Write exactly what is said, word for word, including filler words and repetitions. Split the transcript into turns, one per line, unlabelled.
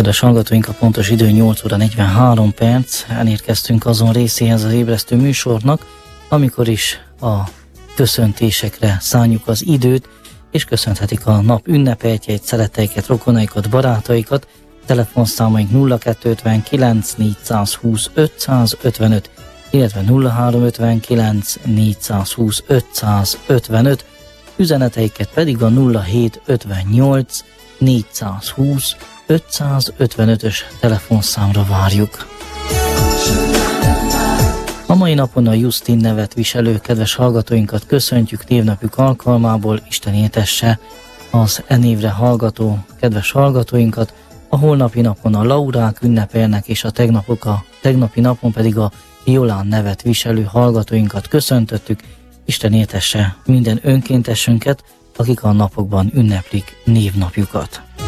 Kedves hallgatóink, a pontos idő nyolc óra negyvenhárom perc, elérkeztünk azon részéhez az ébresztő műsornak, amikor is a köszöntésekre szánjuk az időt, és köszönhetik a nap ünnepeltjeit, szeretteiket, rokonaikat, barátaikat. Telefonszámaink nulla kettő ötvenkilenc négyszázhúsz ötszázötvenöt, illetve nulla három ötvenkilenc négyszázhúsz ötszázötvenöt, üzeneteiket pedig a nulla hét ötvennyolc négyszázhúsz ötszázötvenötös telefonszámra várjuk. A mai napon a Justin nevet viselő kedves hallgatóinkat köszöntjük névnapjuk alkalmából, Isten éltesse az e névre hallgató kedves hallgatóinkat. A holnapi napon a Laurák ünnepelnek, és a tegnapok a tegnapi napon pedig a Jolán nevet viselő hallgatóinkat köszöntöttük. Isten éltesse minden önkéntesünket, akik a napokban ünneplik névnapjukat.